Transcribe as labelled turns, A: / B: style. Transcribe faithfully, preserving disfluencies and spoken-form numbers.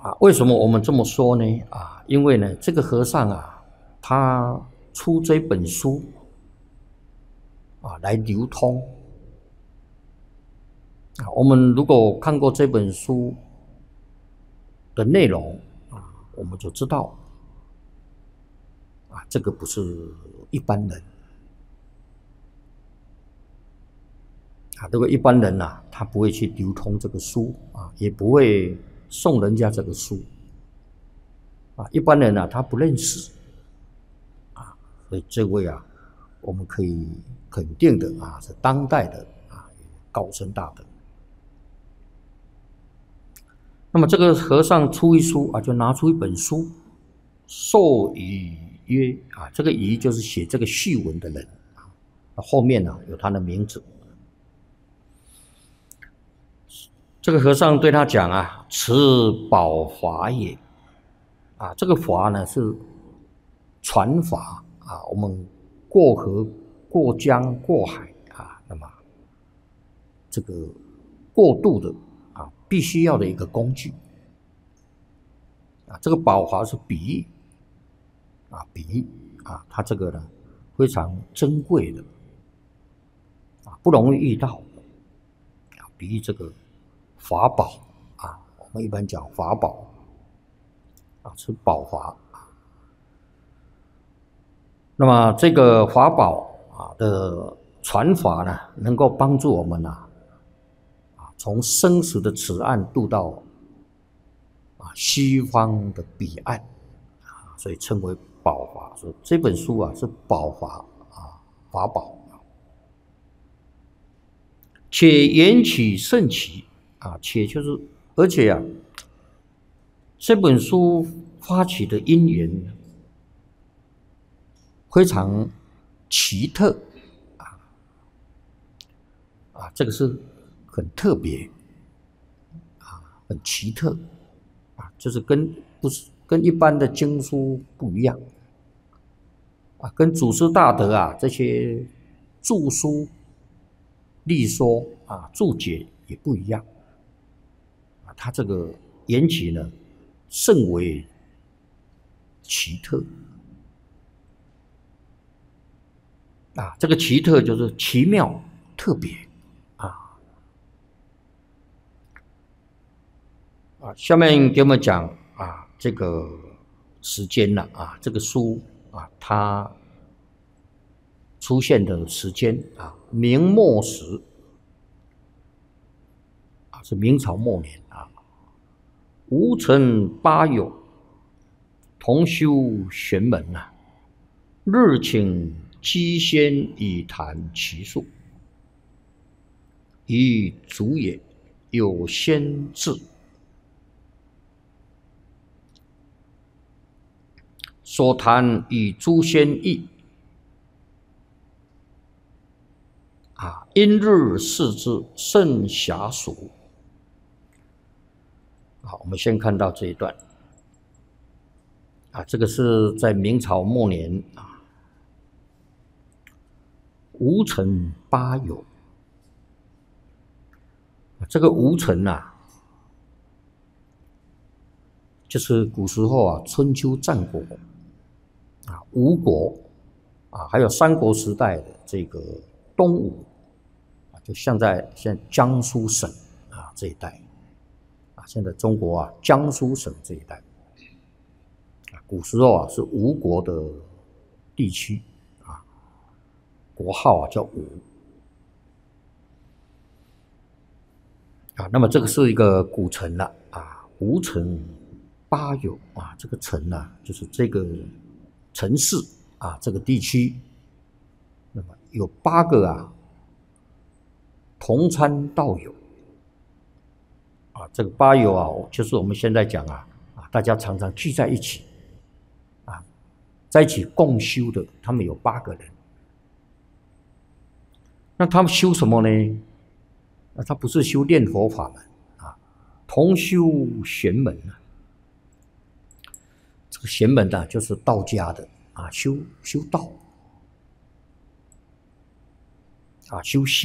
A: 啊，为什么我们这么说呢？啊，因为呢，这个和尚啊，他出这本书啊来流通啊。我们如果看过这本书的内容啊，我们就知道啊，这个不是一般人啊。这个一般人呐、啊，他不会去流通这个书啊，也不会送人家这个书啊。一般人啊，他不认识啊，所以这位啊，我们可以肯定的啊，是当代的啊高僧大德。那么这个和尚出一书啊，就拿出一本书，授予曰啊，这个予就是写这个序文的人啊，后面呢、啊、有他的名字。这个和尚对他讲啊，此宝法也啊，这个法呢是传法啊，我们过河、过江、过海啊，那么这个过渡的啊，必须要的一个工具啊。这个宝华是比喻啊，比喻啊，它这个呢非常珍贵的啊，不容易遇到啊，比喻这个法宝啊，我们一般讲法宝啊，是宝华啊。那么这个法宝啊的传法呢，能够帮助我们啊。从生死的此岸渡到啊西方的彼岸啊，所以称为宝华。所以这本书啊是宝华啊，法宝，且缘起甚奇啊，且就是而且啊，这本书发起的因缘非常奇特啊啊，这个是很特别啊，很奇特啊，就是跟不是跟一般的经书不一样啊，跟祖师大德啊这些著书立说啊注解也不一样啊，它这个缘起呢甚为奇特啊，这个奇特就是奇妙特别啊啊，下面给我们讲啊这个时间了啊，这个书啊它出现的时间啊，明末时啊，是明朝末年啊。吴承八友同修玄门啊，日请机仙以谈其术，以主也有先志，所谈以诸仙意啊，因日视之甚暇俗。好，我们先看到这一段啊，这个是在明朝末年啊，吴承八友，这个吴承啊，就是古时候啊，春秋战国啊，吴国啊，还有三国时代的这个东吴啊，就像在现在江苏省啊这一带啊，现在中国啊江苏省这一带啊，古时候啊是吴国的地区啊，国号啊叫吴啊。那么这个是一个古城了啊，吴城八友啊，这个城呢、啊、就是这个城市啊，这个地区，那么有八个啊同参道友啊，这个八友啊，就是我们现在讲啊啊，大家常常聚在一起啊，在一起共修的，他们有八个人。那他们修什么呢？那他不是修炼佛法门啊，同修玄门啊。这个玄门呢，就是道家的啊，修修道啊，修仙。